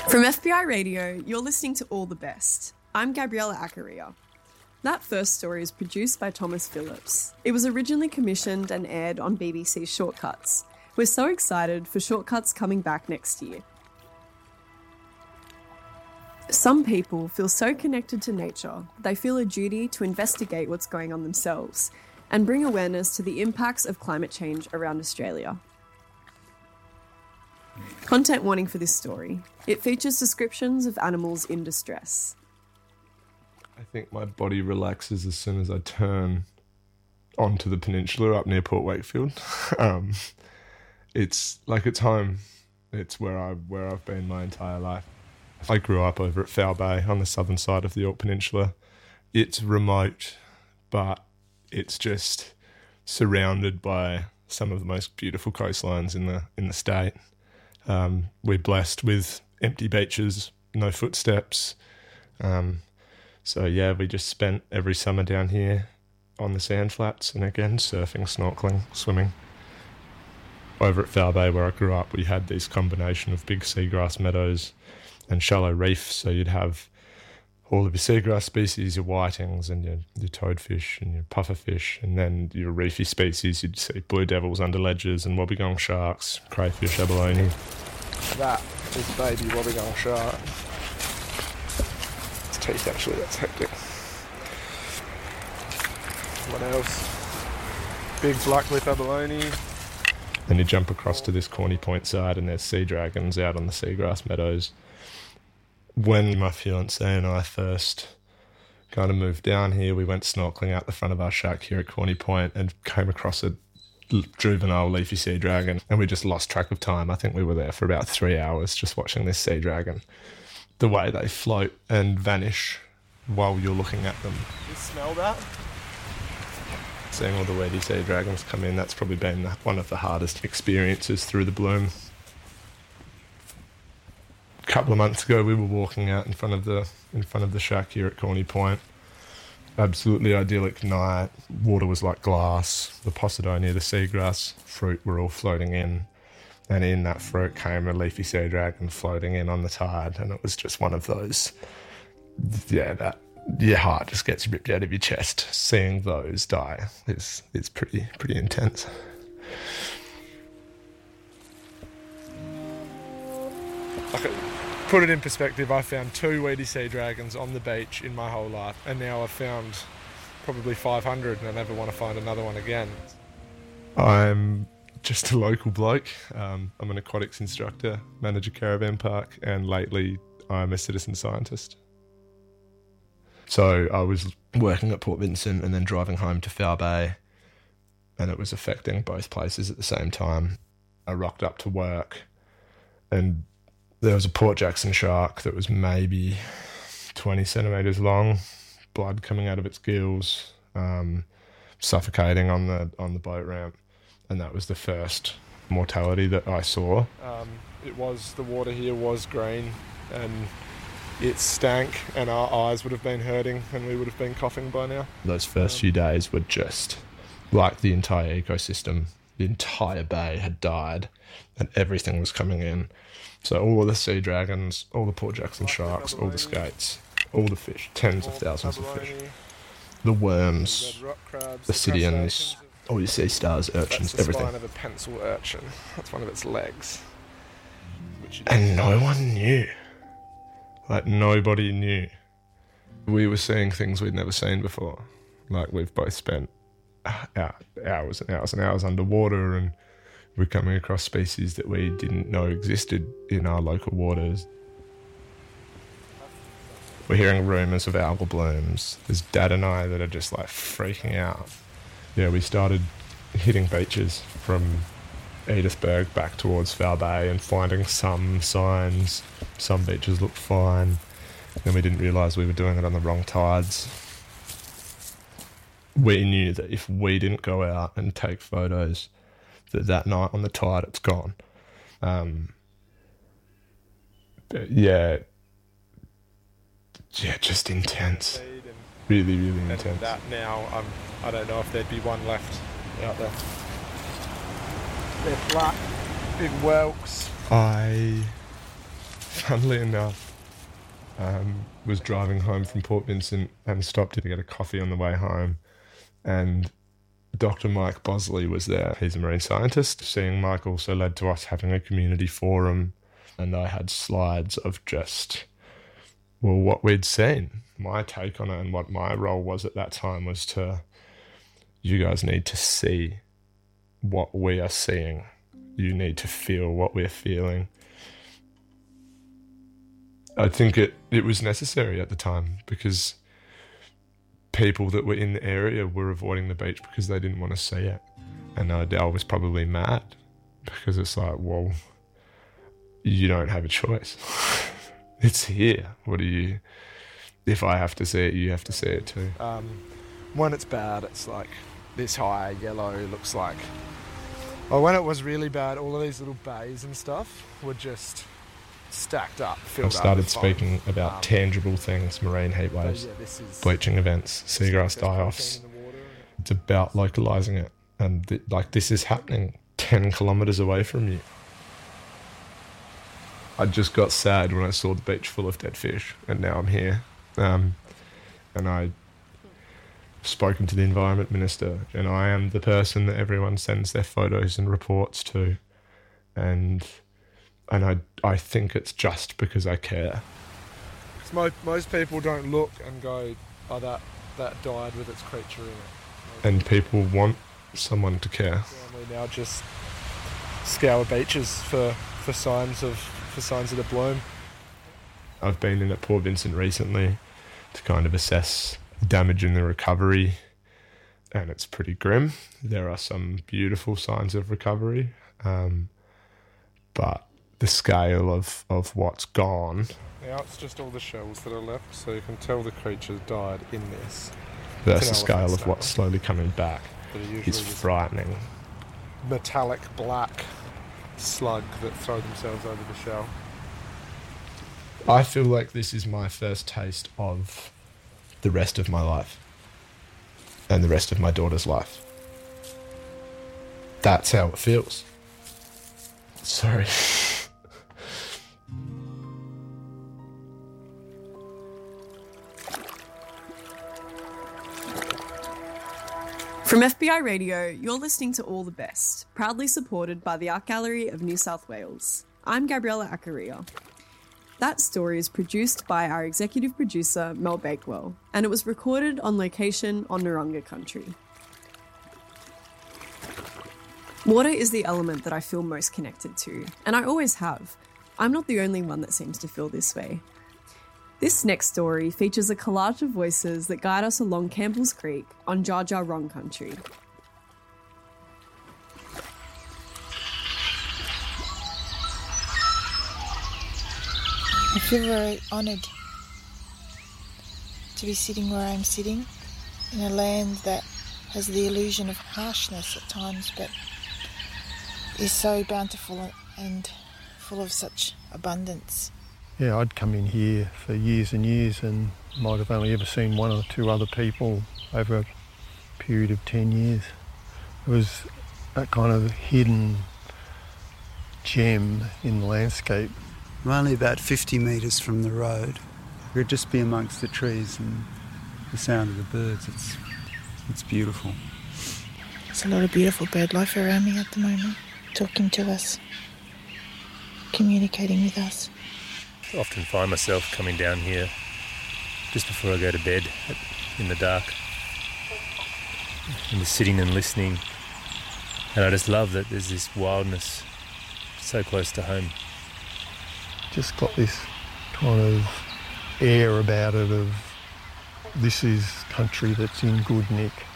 From FBI Radio, you're listening to All the Best. I'm Gabriella Accaria. That first story is produced by Thomas Phillips. It was originally commissioned and aired on BBC Shortcuts. We're so excited for Shortcuts coming back next year. Some people feel so connected to nature, they feel a duty to investigate what's going on themselves and bring awareness to the impacts of climate change around Australia. Content warning for this story. It features descriptions of animals in distress. I think my body relaxes as soon as I turn onto the peninsula up near Port Wakefield. It's like it's home. It's where I've been my entire life. I grew up over at Foul Bay on the southern side of the Yorke Peninsula. It's remote, but it's just surrounded by some of the most beautiful coastlines in the state. We're blessed with empty beaches, no footsteps. So yeah, we just spent every summer down here on the sand flats and again, surfing, snorkeling, swimming. Over at Foul Bay where I grew up, we had this combination of big seagrass meadows and shallow reef. So you'd have all of your seagrass species, your whitings and your toadfish and your pufferfish, and then your reefy species, you'd see blue devils, underledgers and wobbegong sharks, crayfish, abalone. That is baby wobbegong shark. It's teeth actually, that's hectic. What else? Big blackcliffe abalone. Then you jump across to this Corny Point side and there's sea dragons out on the seagrass meadows. When my fiancée and I first kind of moved down here, we went snorkeling out the front of our shack here at Corny Point and came across a juvenile leafy sea dragon, and we just lost track of time. I think we were there for about 3 hours just watching this sea dragon. The way they float and vanish while you're looking at them. You smell that? Seeing all the weedy sea dragons come in, that's probably been one of the hardest experiences through the bloom. A couple of months ago, we were walking out in front of the shack here at Corny Point. Absolutely idyllic night. Water was like glass. The Posidonia, the seagrass fruit, were all floating in. And in that fruit came a leafy sea dragon floating in on the tide. And it was just one of those, that your heart just gets ripped out of your chest. Seeing those die is pretty intense. Okay. Put it in perspective, I found 2 weedy sea dragons on the beach in my whole life, and now I've found probably 500 and I never want to find another one again. I'm just a local bloke. I'm an aquatics instructor, manage a caravan park, and lately I'm a citizen scientist. So I was working at Port Vincent and then driving home to Foul Bay, and it was affecting both places at the same time. I rocked up to work and there was a Port Jackson shark that was maybe 20 centimetres long, blood coming out of its gills, suffocating on the boat ramp, and that was the first mortality that I saw. The water here was green, and it stank, and our eyes would have been hurting, and we would have been coughing by now. Those first few days were just like the entire ecosystem. The entire bay had died, and everything was coming in. So all of the sea dragons, all the Port Jackson sharks, all the skates, all the fish, tens of thousands of fish, the worms, the Basidians, all your sea stars, urchins, everything. That's the spine of a pencil urchin. That's one of its legs. And no one knew. Like, nobody knew. We were seeing things we'd never seen before. Like, we've both spent hours and hours and hours underwater, and we're coming across species that we didn't know existed in our local waters. We're hearing rumours of algal blooms. There's Dad and I that are just like freaking out. Yeah, we started hitting beaches from Edithburgh back towards Foul Bay and finding some signs. Some beaches looked fine. Then we didn't realise we were doing it on the wrong tides. We knew that if we didn't go out and take photos, that night on the tide it's gone. But yeah, just intense. Really, really intense. That now, I don't know if there'd be one left out there. They're black, big whelks. I funnily enough, was driving home from Port Vincent and stopped to get a coffee on the way home. And Dr. Mike Bosley was there. He's a marine scientist. Seeing Mike also led to us having a community forum. And I had slides of just, well, what we'd seen. My take on it and what my role was at that time was you guys need to see what we are seeing. You need to feel what we're feeling. I think it was necessary at the time because people that were in the area were avoiding the beach because they didn't want to see it. And I was probably mad because it's like, well, you don't have a choice. It's here. If I have to see it, you have to see it too. When it's bad, it's like this high yellow looks like. Oh, when it was really bad, all of these little bays and stuff were just stacked up, filled up. I've started speaking about tangible things, marine heat waves, bleaching events, seagrass die-offs. It's about localising it. And this is happening 10 kilometres away from you. I just got sad when I saw the beach full of dead fish, and now I'm here. And I've spoken to the Environment Minister, and I am the person that everyone sends their photos and reports to. And I think it's just because I care. Most people don't look and go, oh, that died with its creature in it. And people want someone to care. We now just scour beaches for signs of the bloom. I've been in at Port Vincent recently to kind of assess damage in the recovery, and it's pretty grim. There are some beautiful signs of recovery, but the scale of what's gone. Now it's just all the shells that are left, so you can tell the creature died in this. Versus the scale of what's slowly coming back is frightening. Metallic black slug that throw themselves over the shell. I feel like this is my first taste of the rest of my life and the rest of my daughter's life. That's how it feels. Sorry. From FBI Radio, you're listening to All the Best, proudly supported by the Art Gallery of New South Wales. I'm Gabriella Acaria. That story is produced by our executive producer, Mel Bakewell, and it was recorded on location on Narungga country. Water is the element that I feel most connected to, and I always have. I'm not the only one that seems to feel this way. This next story features a collage of voices that guide us along Campbell's Creek on Dja Dja Wurrung country. I feel very honoured to be sitting where I'm sitting in a land that has the illusion of harshness at times, but is so bountiful and full of such abundance. Yeah, I'd come in here for years and years and might have only ever seen one or two other people over a period of 10 years. It was that kind of hidden gem in the landscape. I'm only about 50 metres from the road. We could just be amongst the trees and the sound of the birds. It's beautiful. There's a lot of beautiful bird life around me at the moment, talking to us, communicating with us. I often find myself coming down here just before I go to bed in the dark and just sitting and listening, and I just love that there's this wildness so close to home. Just got this kind of air about it of this is country that's in good nick.